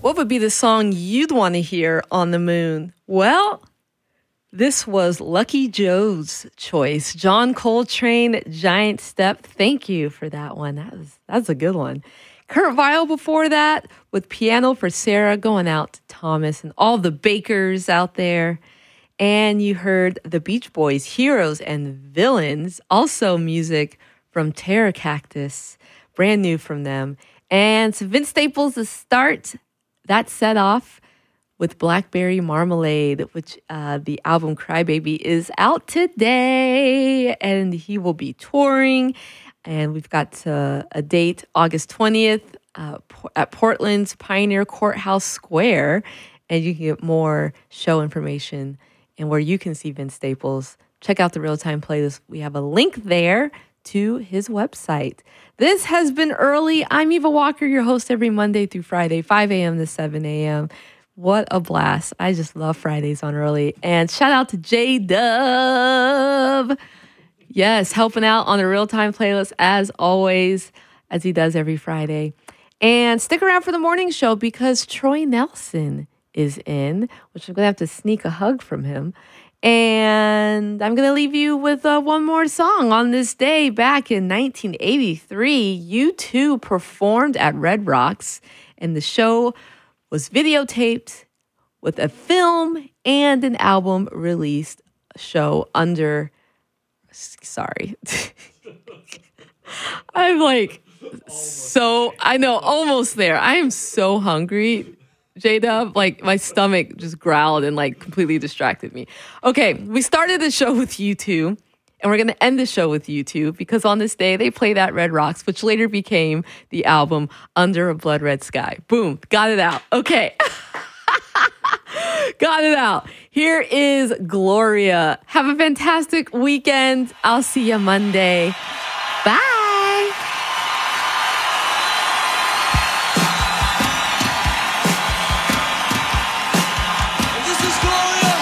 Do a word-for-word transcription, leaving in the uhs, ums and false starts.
What would be the song you'd want to hear on the moon? Well, this was Lucky Joe's choice. John Coltrane, Giant Step. Thank you for that one. That was that's a good one. Kurt Vile before that with Piano for Sarah, going out to Thomas and all the bakers out there. And you heard the Beach Boys, Heroes and Villains, also music from Terra Cactus, brand new from them. And so Vince Staples, the start, that set off with Blackberry Marmalade, which uh, the album Crybaby is out today, and he will be touring. And we've got uh, a date, August twentieth, uh, at Portland's Pioneer Courthouse Square. And you can get more show information and where you can see Vince Staples. Check out the Real-Time Playlist. We have a link there to his website. This has been Early. I'm Eva Walker, your host every Monday through Friday, five a.m. to seven a.m. What a blast. I just love Fridays on Early. And shout out to J-Dub. Yes, helping out on the Real-Time Playlist as always, as he does every Friday. And stick around for the morning show because Troy Nelson is in, which I'm going to have to sneak a hug from him. And I'm going to leave you with uh, one more song. On this day, back in nineteen eighty-three, U two performed at Red Rocks, and the show was videotaped with a film and an album released show under... Sorry. I'm like, so... I know, almost there. I am so hungry. J-Dub, like my stomach just growled and like completely distracted me. Okay, we started the show with U two, and we're going to end the show with U two because on this day they played at Red Rocks, which later became the album Under a Blood Red Sky. Boom, got it out. Okay. Got it out. Here is Gloria. Have a fantastic weekend. I'll see you Monday. Bye.